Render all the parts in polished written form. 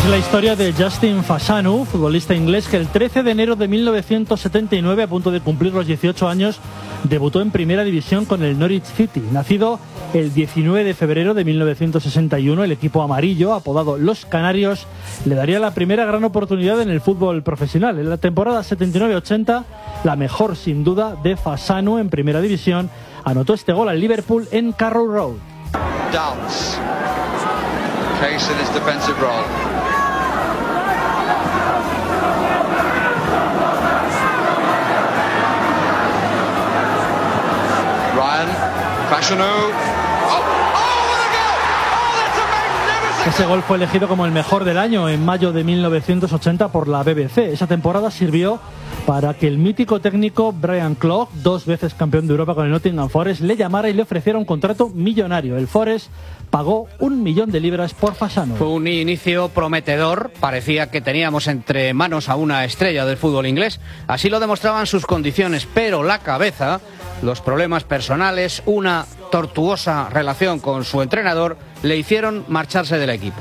Es la historia de Justin Fashanu, futbolista inglés que el 13 de enero de 1979, a punto de cumplir los 18 años, debutó en Primera División con el Norwich City. Nacido el 19 de febrero de 1961, el equipo amarillo, apodado Los Canarios, le daría la primera gran oportunidad en el fútbol profesional. En la temporada 79-80, la mejor sin duda de Fashanu en Primera División, anotó este gol al Liverpool en Carrow Road. Dance. Case in his defensive role. Ryan, Fashanu. Ese gol fue elegido como el mejor del año en mayo de 1980 por la BBC. Esa temporada sirvió para que el mítico técnico Brian Clough, 2 veces campeón de Europa con el Nottingham Forest, le llamara y le ofreciera un contrato millonario. El Forest pagó 1 millón de libras por Fashanu. Fue un inicio prometedor, parecía que teníamos entre manos a una estrella del fútbol inglés. Así lo demostraban sus condiciones, pero la cabeza, los problemas personales, una tortuosa relación con su entrenador, le hicieron marcharse del equipo.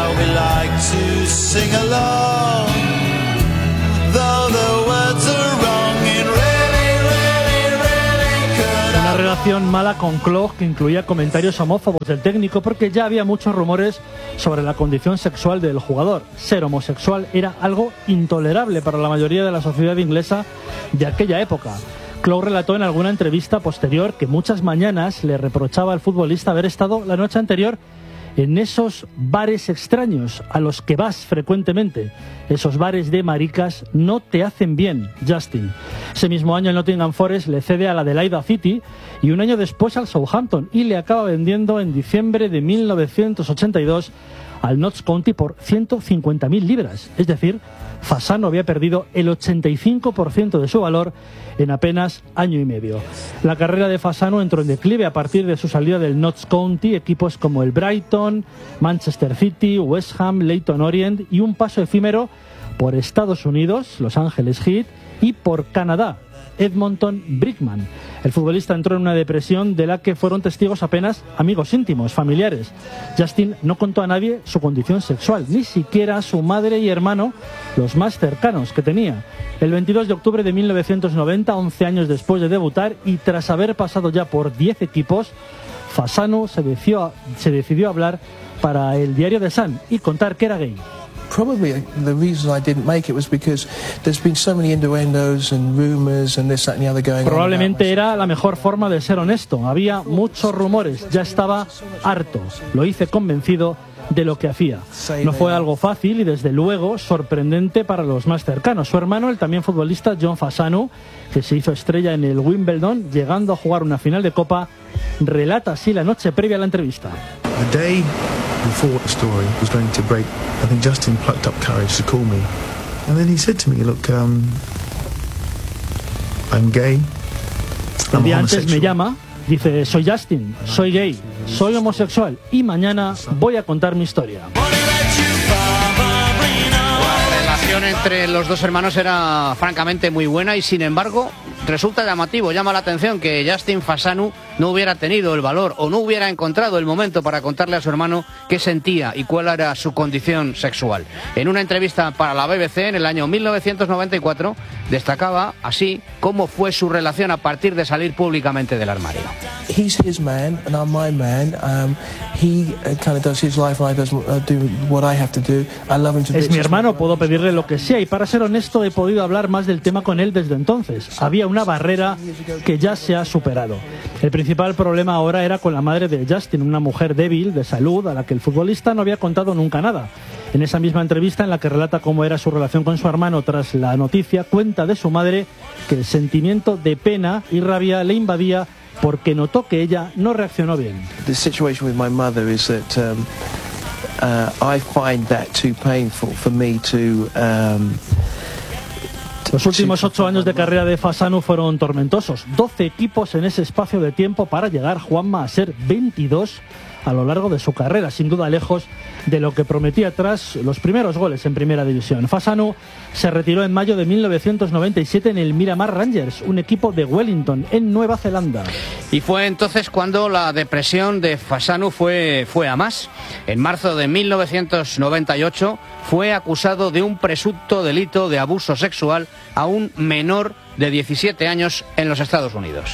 Una relación mala con Clough que incluía comentarios homófobos del técnico, porque ya había muchos rumores sobre la condición sexual del jugador. Ser homosexual era algo intolerable para la mayoría de la sociedad inglesa de aquella época. Clough relató en alguna entrevista posterior que muchas mañanas le reprochaba al futbolista haber estado la noche anterior en esos bares extraños a los que vas frecuentemente. Esos bares de maricas no te hacen bien, Justin. Ese mismo año el Nottingham Forest le cede a la Adelaide City y un año después al Southampton, y le acaba vendiendo en diciembre de 1982 al Notts County por 150.000 libras. Es decir, Fashanu había perdido el 85% de su valor en apenas año y medio. La carrera de Fashanu entró en declive a partir de su salida del Notts County. Equipos como el Brighton, Manchester City, West Ham, Leyton Orient, y un paso efímero por Estados Unidos, Los Angeles Heat, y por Canadá, Edmonton Brickman. El futbolista entró en una depresión de la que fueron testigos apenas amigos íntimos, familiares. Justin no contó a nadie su condición sexual, ni siquiera a su madre y hermano, los más cercanos que tenía. El 22 de octubre de 1990, 11 años después de debutar y tras haber pasado ya por 10 equipos, Fashanu se decidió a hablar para el diario The Sun y contar que era gay. Probably the reason I didn't make it was because there's been so many innuendos and rumors and this, that and the other going on. Probablemente era la mejor forma de ser honesto. Había muchos rumores, ya estaba harto. Lo hice convencido de lo que hacía. No fue algo fácil y desde luego sorprendente para los más cercanos. Su hermano, el también futbolista John Fashanu, que se hizo estrella en el Wimbledon, llegando a jugar una final de Copa, relata así la noche previa a la entrevista. The day before the story was going to break, I think Justin plucked up courage to call me, and then he said to me, "Look, I'm gay." El día antes me llama, dice: "Soy Justin, soy gay, soy homosexual y mañana voy a contar mi historia". La relación entre los dos hermanos era francamente muy buena y sin embargo resulta llamativo, llama la atención que Justin Fashanu no hubiera tenido el valor o no hubiera encontrado el momento para contarle a su hermano qué sentía y cuál era su condición sexual. En una entrevista para la BBC en el año 1994 destacaba así cómo fue su relación a partir de salir públicamente del armario. He's his man and I'm my man. He kind of does his life and I do what I have to do. I love him to bits. Es mi hermano, puedo pedirle lo que sea, y para ser honesto he podido hablar más del tema con él desde entonces. Había una barrera que ya se ha superado. El principal problema ahora era con la madre de Justin, una mujer débil de salud a la que el futbolista no había contado nunca nada. En esa misma entrevista en la que relata cómo era su relación con su hermano tras la noticia, cuenta de su madre que el sentimiento de pena y rabia le invadía porque notó que ella no reaccionó bien. The situation with my mother is that I find that too painful for me to Los últimos 8 años de carrera de Fashanu fueron tormentosos. 12 equipos en ese espacio de tiempo para llegar, Juanma, a ser 22 a lo largo de su carrera, sin duda lejos de lo que prometía tras los primeros goles en Primera División. Fasanu se retiró en mayo de 1997 en el Miramar Rangers, un equipo de Wellington, en Nueva Zelanda. Y fue entonces cuando la depresión de Fasanu fue a más. En marzo de 1998 fue acusado de un presunto delito de abuso sexual a un menor de 17 años en los Estados Unidos.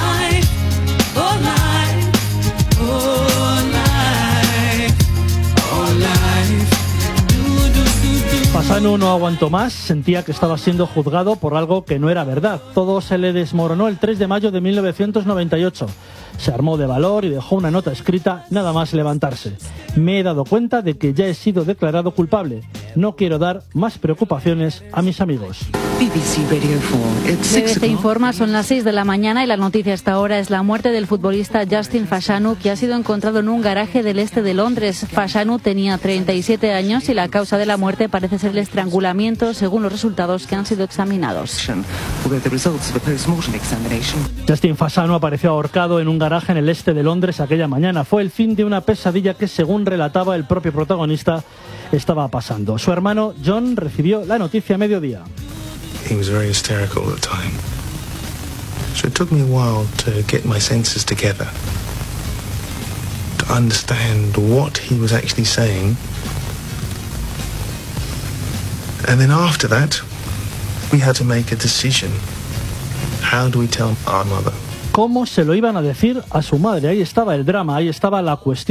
Fasanu no aguantó más, sentía que estaba siendo juzgado por algo que no era verdad. Todo se le desmoronó el 3 de mayo de 1998. Se armó de valor y dejó una nota escrita nada más levantarse. Me he dado cuenta de que ya he sido declarado culpable. No quiero dar más preocupaciones a mis amigos. BBC informa, son las 6 de la mañana y la noticia hasta ahora es la muerte del futbolista Justin Fashanu, que ha sido encontrado en un garaje del este de Londres. Fashanu tenía 37 años y la causa de la muerte parece ser el estrangulamiento, según los resultados que han sido examinados. Justin Fashanu apareció ahorcado en un garaje en el este de Londres aquella mañana. Fue el fin de una pesadilla que, según relataba el propio protagonista, estaba pasando. Su hermano John recibió la noticia a mediodía. He was very hysterical at the time. So it took me a while to get my senses together, to understand what he was actually saying. And then after that, we had to make a decision. How do we tell our mother? ¿Cómo se lo iban a decir a su madre? Ahí estaba el drama, ahí estaba la cuestión.